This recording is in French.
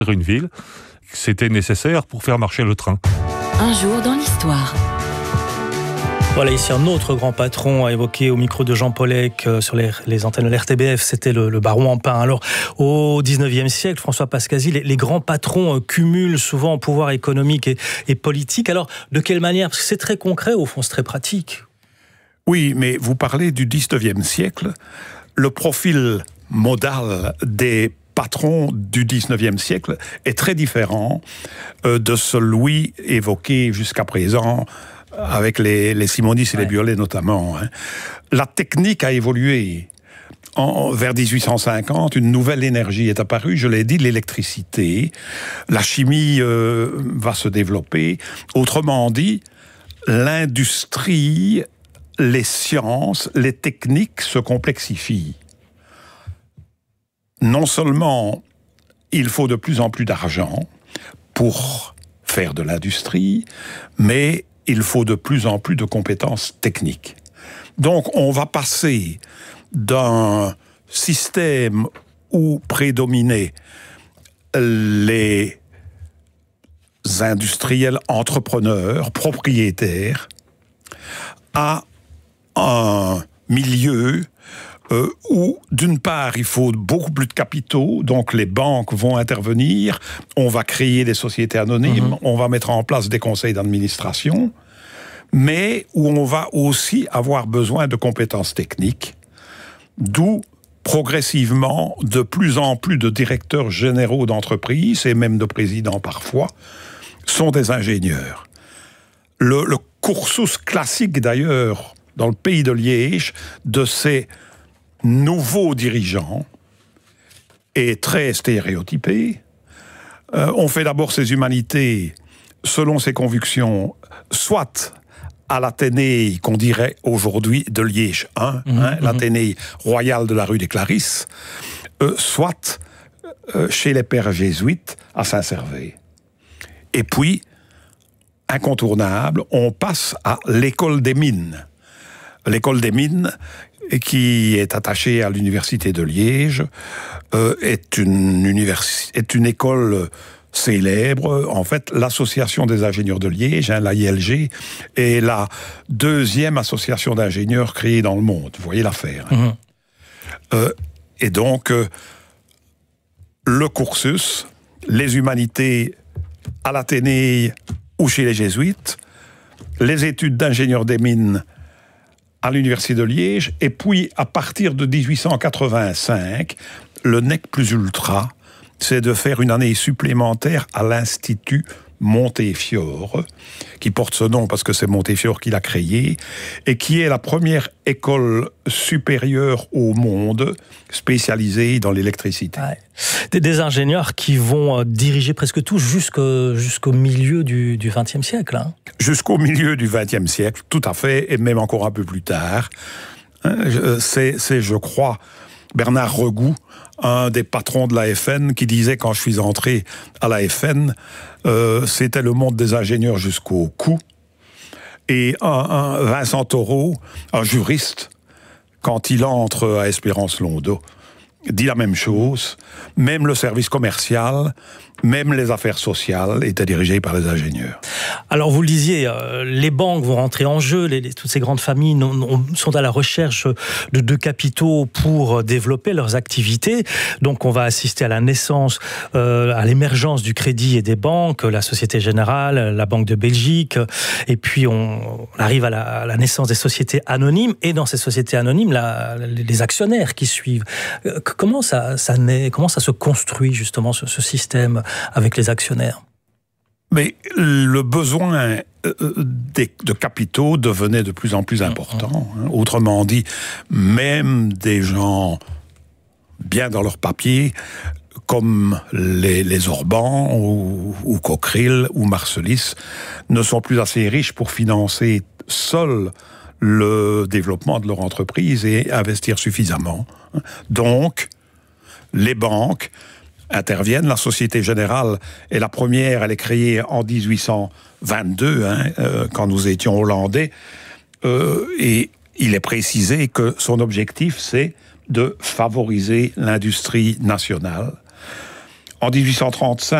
une ville. C'était nécessaire pour faire marcher le train. Un jour dans l'histoire. Voilà, ici un autre grand patron à évoquer au micro de Jean Pollec sur les antennes de l'RTBF, c'était le baron Empain. Alors, au 19e siècle, François Pascazi, les grands patrons cumulent souvent pouvoir économique et politique. Alors, de quelle manière? Parce que c'est très concret, au fond, c'est très pratique. Oui, mais vous parlez du 19e siècle. Le profil modal des patrons du 19e siècle est très différent de celui évoqué jusqu'à présent avec les Simonis et les Biolay notamment. La technique a évolué. Vers 1850, une nouvelle énergie est apparue, je l'ai dit, l'électricité. La chimie va se développer. Autrement dit, l'industrie, les sciences, les techniques se complexifient. Non seulement il faut de plus en plus d'argent pour faire de l'industrie, mais il faut de plus en plus de compétences techniques. Donc on va passer d'un système où prédominaient les industriels entrepreneurs, propriétaires, à un milieu où, d'une part, il faut beaucoup plus de capitaux, donc les banques vont intervenir, on va créer des sociétés anonymes, on va mettre en place des conseils d'administration, mais où on va aussi avoir besoin de compétences techniques, d'où progressivement de plus en plus de directeurs généraux d'entreprises, et même de présidents parfois, sont des ingénieurs. Le cursus classique d'ailleurs, dans le pays de Liège, de ces nouveaux dirigeants est très stéréotypé. On fait d'abord ses humanités selon ses convictions, soit à l'Athénée qu'on dirait aujourd'hui de Liège 1, l'Athénée royale de la rue des Clarisses, soit chez les pères jésuites à Saint-Servais. Et puis, incontournable, on passe à l'école des mines. L'école des mines, qui est attachée à l'université de Liège, est une école célèbre. En fait, l'association des ingénieurs de Liège, l'AILG, est la deuxième association d'ingénieurs créée dans le monde. Vous voyez l'affaire. Et donc, le cursus, les humanités à l'Athénée ou chez les jésuites, les études d'ingénieurs des mines à l'université de Liège, et puis à partir de 1885, le nec plus ultra, c'est de faire une année supplémentaire à l'Institut Montefiore, qui porte ce nom parce que c'est Montefiore qui l'a créé, et qui est la première école supérieure au monde spécialisée dans l'électricité. Ouais. Des ingénieurs qui vont diriger presque tout jusqu'au milieu du XXe siècle. Jusqu'au milieu du XXe siècle, tout à fait, et même encore un peu plus tard. C'est, je crois, Bernard Regout, un des patrons de l'AFN, qui disait quand je suis entré à l'AFN, c'était le monde des ingénieurs jusqu'au cou. Et un Vincent Taureau, un juriste, quand il entre à Espérance-Londeau, dit la même chose. Même le service commercial, même les affaires sociales étaient dirigées par les ingénieurs. Alors vous le disiez, les banques vont rentrer en jeu, toutes ces grandes familles sont à la recherche de capitaux pour développer leurs activités. Donc on va assister à la naissance, à l'émergence du crédit et des banques, la Société Générale, la Banque de Belgique, et puis on arrive à la naissance des sociétés anonymes, et dans ces sociétés anonymes, les actionnaires qui suivent. Comment ça naît, comment ça se construit justement ce système avec les actionnaires? Mais le besoin de capitaux devenait de plus en plus important. Autrement dit, même des gens bien dans leur papier, comme les Orban ou Cockerill ou Marcelis, ne sont plus assez riches pour financer seuls le développement de leur entreprise et investir suffisamment. Donc, les banques interviennent. La Société Générale est la première, elle est créée en 1822, quand nous étions hollandais, et il est précisé que son objectif, c'est de favoriser l'industrie nationale. en 1835,